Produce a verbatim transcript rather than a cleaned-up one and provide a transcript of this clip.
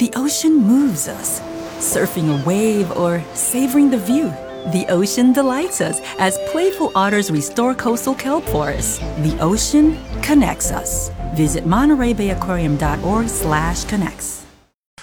The ocean moves us, surfing a wave or savoring the view. The ocean delights us as playful otters restore coastal kelp forests. The ocean connects us. Visit Monterey Bay Aquarium dot org slash connects.